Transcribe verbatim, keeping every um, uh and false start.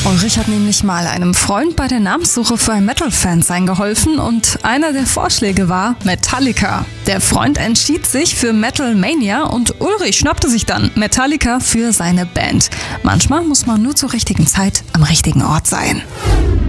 Ulrich hat nämlich mal einem Freund bei der Namenssuche für ein Metal-Fan geholfen und einer der Vorschläge war Metallica. Der Freund entschied sich für Metal Mania und Ulrich schnappte sich dann Metallica für seine Band. Manchmal muss man nur zur richtigen Zeit am richtigen Ort sein.